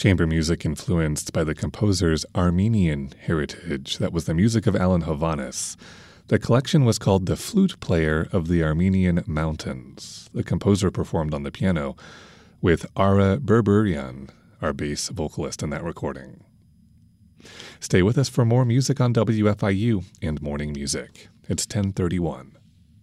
Chamber music influenced by the composer's Armenian heritage. That was the music of Alan Hovhannes. The collection was called The Flute Player of the Armenian Mountains. The composer performed on the piano with Ara Berberian, our bass vocalist in that recording. Stay with us for more music on WFIU and Morning Music. It's 10:31.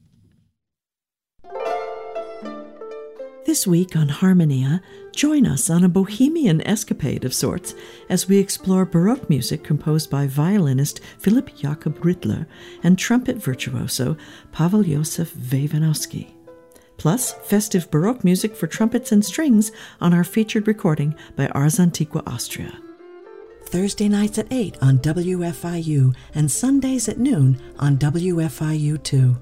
This week on Harmonia, join us on a bohemian escapade of sorts as we explore Baroque music composed by violinist Philip Jakob Rittler and trumpet virtuoso Pavel Josef Wewanowski. Plus, festive Baroque music for trumpets and strings on our featured recording by Ars Antiqua Austria. Thursday nights at 8 on WFIU and Sundays at noon on WFIU2.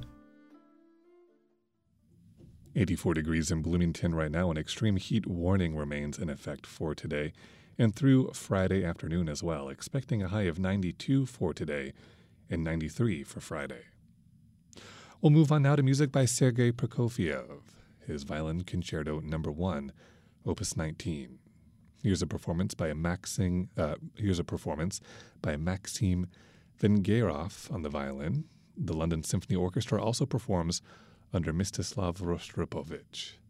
84 degrees in Bloomington right now. An extreme heat warning remains in effect for today and through Friday afternoon as well. Expecting a high of 92 for today and 93 for Friday. We'll move on now to music by Sergei Prokofiev, his Violin Concerto No. 1, Opus 19. Here's a performance by Maxim Vengerov on the violin. The London Symphony Orchestra also performs under Mstislav Rostropovich.